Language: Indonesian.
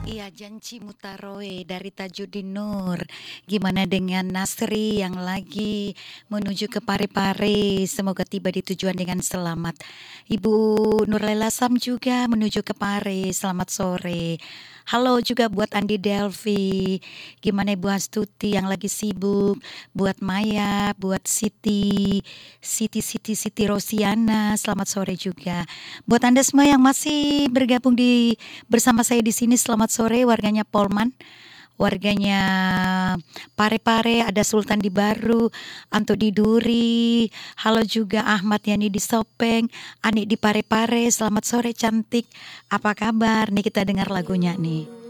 Iya, Janji Mutaroe dari Tajudin Nur. Gimana dengan Nasri yang lagi menuju ke Parepare? Semoga tiba di tujuan dengan selamat. Ibu Nurlela Sam juga menuju ke Pare. Selamat sore. Halo juga buat Andi Delvi. Gimana Ibu Astuti yang lagi sibuk? Buat Maya, buat Siti Rosiana. Selamat sore juga. Buat Anda semua yang masih bergabung bersama saya di sini, selamat sore warganya Polman, warganya Parepare, ada Sultan di Baru, Anto di Duri, halo juga Ahmad Yani di Sopeng, Ani di Parepare, selamat sore cantik, apa kabar? Nih kita dengar lagunya nih.